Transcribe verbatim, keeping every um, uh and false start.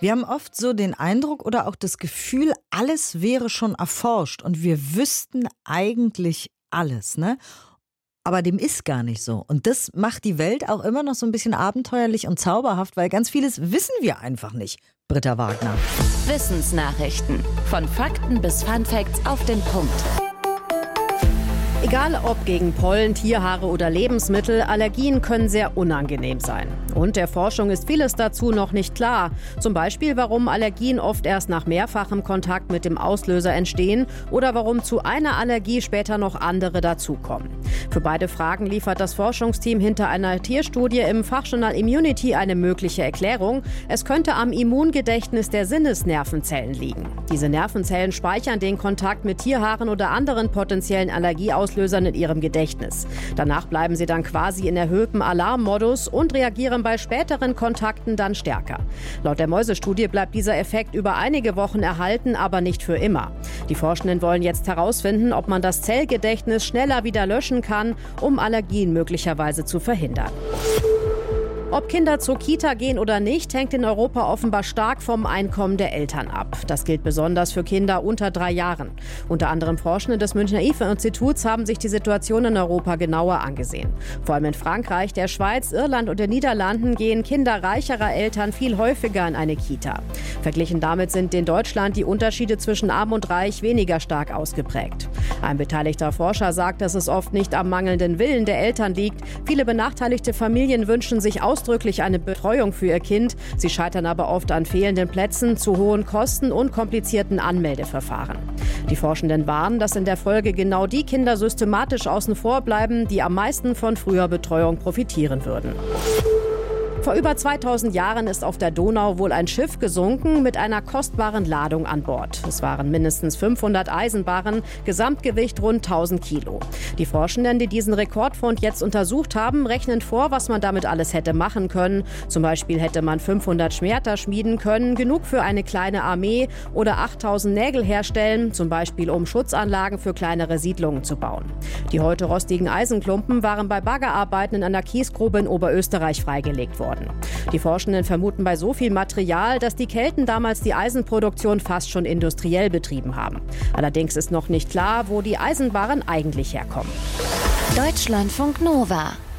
Wir haben oft so den Eindruck oder auch das Gefühl, alles wäre schon erforscht und wir wüssten eigentlich alles, ne? Aber dem ist gar nicht so. Und das macht die Welt auch immer noch so ein bisschen abenteuerlich und zauberhaft, weil ganz vieles wissen wir einfach nicht. Britta Wagner. Wissensnachrichten. Von Fakten bis Funfacts auf den Punkt. Egal ob gegen Pollen, Tierhaare oder Lebensmittel, Allergien können sehr unangenehm sein. Und der Forschung ist vieles dazu noch nicht klar. Zum Beispiel, warum Allergien oft erst nach mehrfachem Kontakt mit dem Auslöser entstehen oder warum zu einer Allergie später noch andere dazukommen. Für beide Fragen liefert das Forschungsteam hinter einer Tierstudie im Fachjournal Immunity eine mögliche Erklärung. Es könnte am Immungedächtnis der Sinnesnervenzellen liegen. Diese Nervenzellen speichern den Kontakt mit Tierhaaren oder anderen potenziellen Allergieauslösern in ihrem Gedächtnis. Danach bleiben sie dann quasi in erhöhtem Alarmmodus und reagieren bei späteren Kontakten dann stärker. Laut der Mäusestudie bleibt dieser Effekt über einige Wochen erhalten, aber nicht für immer. Die Forschenden wollen jetzt herausfinden, ob man das Zellgedächtnis schneller wieder löschen kann, um Allergien möglicherweise zu verhindern. Ob Kinder zur Kita gehen oder nicht, hängt in Europa offenbar stark vom Einkommen der Eltern ab. Das gilt besonders für Kinder unter drei Jahren. Unter anderem Forschende des Münchner I F A-Instituts haben sich die Situation in Europa genauer angesehen. Vor allem in Frankreich, der Schweiz, Irland und den Niederlanden gehen Kinder reicherer Eltern viel häufiger in eine Kita. Verglichen damit sind in Deutschland die Unterschiede zwischen Arm und Reich weniger stark ausgeprägt. Ein beteiligter Forscher sagt, dass es oft nicht am mangelnden Willen der Eltern liegt. Viele benachteiligte Familien wünschen sich aus ausdrücklich eine Betreuung für ihr Kind. Sie scheitern aber oft an fehlenden Plätzen, zu hohen Kosten und komplizierten Anmeldeverfahren. Die Forschenden warnen, dass in der Folge genau die Kinder systematisch außen vor bleiben, die am meisten von früher Betreuung profitieren würden. Vor über zweitausend Jahren ist auf der Donau wohl ein Schiff gesunken mit einer kostbaren Ladung an Bord. Es waren mindestens fünfhundert Eisenbarren, Gesamtgewicht rund tausend Kilo. Die Forschenden, die diesen Rekordfund jetzt untersucht haben, rechnen vor, was man damit alles hätte machen können. Zum Beispiel hätte man fünfhundert Schwerter schmieden können, genug für eine kleine Armee, oder achttausend Nägel herstellen, zum Beispiel um Schutzanlagen für kleinere Siedlungen zu bauen. Die heute rostigen Eisenklumpen waren bei Baggerarbeiten in einer Kiesgrube in Oberösterreich freigelegt worden. Die Forschenden vermuten bei so viel Material, dass die Kelten damals die Eisenproduktion fast schon industriell betrieben haben. Allerdings ist noch nicht klar, wo die Eisenbarren eigentlich herkommen. Deutschlandfunk Nova